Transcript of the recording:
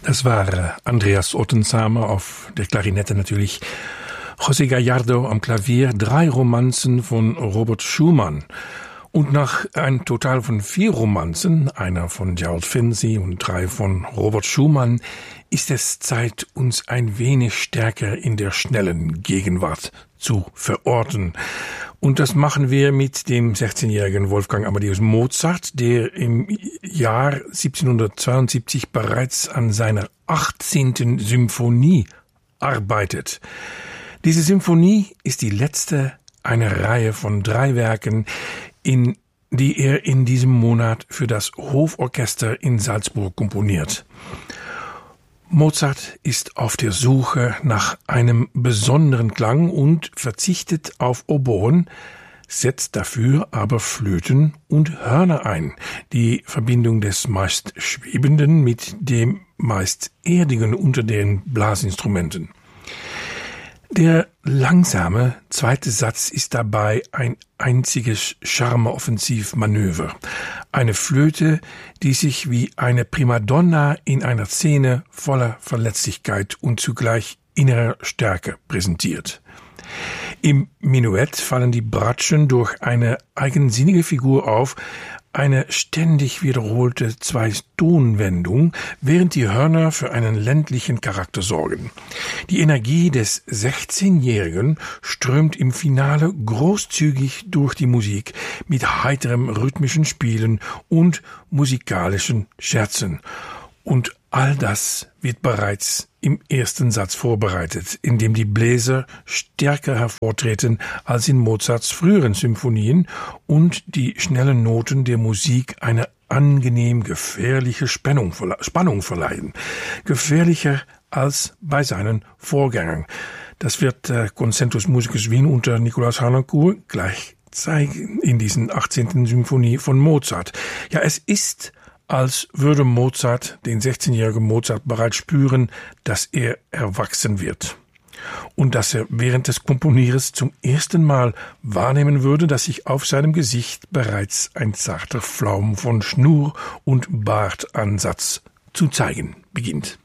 Das war Andreas Ottensamer auf der Klarinette natürlich, José Gallardo am Klavier, 3 Romanzen von Robert Schumann. Und nach einem Total von 4 Romanzen, einer von Gerald Finzi und 3 von Robert Schumann, ist es Zeit, uns ein wenig stärker in der schnellen Gegenwart zu verorten. Und das machen wir mit dem 16-jährigen Wolfgang Amadeus Mozart, der im Jahr 1772 bereits an seiner 18. Symphonie arbeitet. Diese Symphonie ist die letzte einer Reihe von 3 Werken, die er in diesem Monat für das Hoforchester in Salzburg komponiert. Mozart ist auf der Suche nach einem besonderen Klang und verzichtet auf Oboen, setzt dafür aber Flöten und Hörner ein, die Verbindung des meist Schwebenden mit dem meist Erdigen unter den Blasinstrumenten. Der langsame zweite Satz ist dabei ein einziges Charmeoffensivmanöver. Eine Flöte, die sich wie eine Primadonna in einer Szene voller Verletzlichkeit und zugleich innerer Stärke präsentiert. Im Menuett fallen die Bratschen durch eine eigensinnige Figur auf, eine ständig wiederholte 2-Tonwendung, während die Hörner für einen ländlichen Charakter sorgen. Die Energie des 16-Jährigen strömt im Finale großzügig durch die Musik mit heiterem rhythmischen Spielen und musikalischen Scherzen. Und all das wird bereits im ersten Satz vorbereitet, in dem die Bläser stärker hervortreten als in Mozarts früheren Symphonien und die schnellen Noten der Musik eine angenehm gefährliche Spannung verleihen. Gefährlicher als bei seinen Vorgängern. Das wird der Concertus Musicus Wien unter Nikolaus Harnoncourt gleich zeigen in diesen 18. Symphonie von Mozart. Ja, es ist, als würde Mozart, den 16-jährigen Mozart, bereits spüren, dass er erwachsen wird. Und dass er während des Komponierens zum ersten Mal wahrnehmen würde, dass sich auf seinem Gesicht bereits ein zarter Flaum von Schnur- und Bartansatz zu zeigen beginnt.